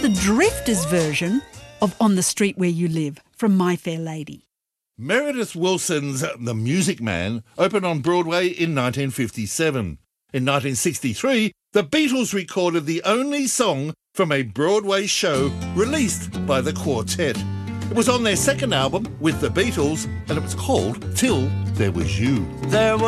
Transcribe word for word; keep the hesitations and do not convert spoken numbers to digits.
the Drifters version of On the Street Where You Live from My Fair Lady. Meredith Willson's The Music Man opened on Broadway in nineteen fifty-seven. In nineteen sixty-three, the Beatles recorded the only song from a Broadway show released by the quartet. It was on their second album with the Beatles, and it was called Till There Was You. There